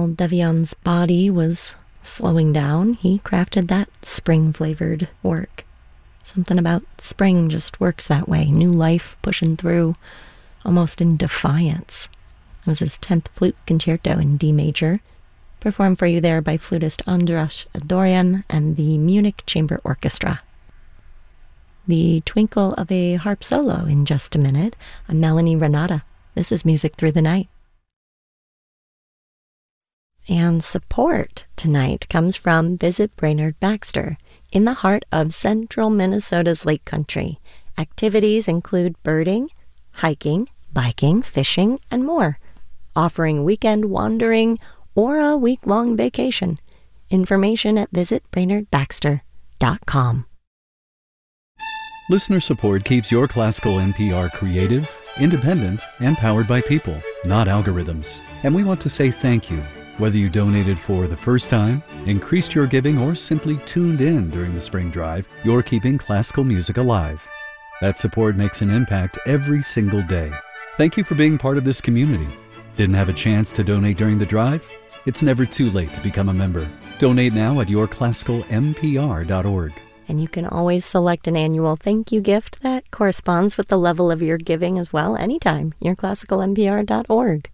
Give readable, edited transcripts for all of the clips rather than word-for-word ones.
While Devion's body was slowing down, he crafted that spring-flavored work. Something about spring just works that way, new life pushing through, almost in defiance. It was his 10th flute concerto in D major, performed for you there by flutist Andras Dorian and the Munich Chamber Orchestra. The twinkle of a harp solo in just a minute. I'm Melanie Renata. This is Music Through the Night. And support tonight comes from Visit Brainerd Baxter, in the heart of central Minnesota's Lake Country. Activities include birding, hiking, biking, fishing, and more, offering weekend wandering or a week-long vacation. Information at visitbrainerdbaxter.com. Listener support keeps your classical NPR creative, independent, and powered by people, not algorithms. And we want to say thank you. Whether you donated for the first time, increased your giving, or simply tuned in during the spring drive, you're keeping classical music alive. That support makes an impact every single day. Thank you for being part of this community. Didn't have a chance to donate during the drive? It's never too late to become a member. Donate now at yourclassicalmpr.org. And you can always select an annual thank you gift that corresponds with the level of your giving as well anytime. yourclassicalmpr.org.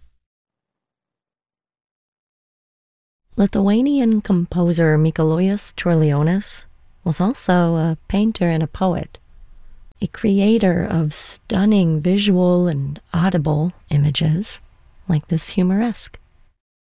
Lithuanian composer Mikalojus Čiurlionis was also a painter and a poet, a creator of stunning visual and audible images like this humoresque